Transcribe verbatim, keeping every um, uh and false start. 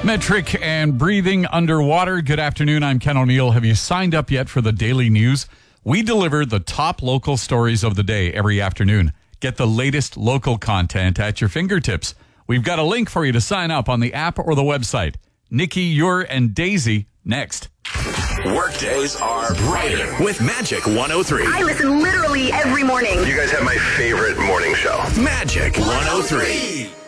Metric and breathing underwater. Good afternoon. I'm Ken O'Neill. Have you signed up yet for the daily news? We deliver the top local stories of the day every afternoon. Get the latest local content at your fingertips. We've got a link for you to sign up on the app or the website. Nikki, Ure, and Daisy next. Workdays are brighter with Magic one oh three. I listen literally every morning. You guys have my favorite morning show. Magic one oh three.